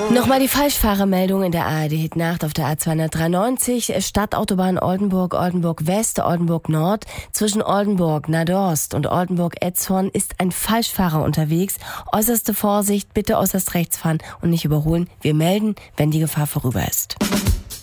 Nochmal die Falschfahrermeldung in der ARD-Hit-Nacht auf der A293, Stadtautobahn Oldenburg, Oldenburg West, Oldenburg Nord. Zwischen Oldenburg, Nadorst und Oldenburg-Etzhorn ist ein Falschfahrer unterwegs. Äußerste Vorsicht, bitte äußerst rechts fahren und nicht überholen. Wir melden, wenn die Gefahr vorüber ist.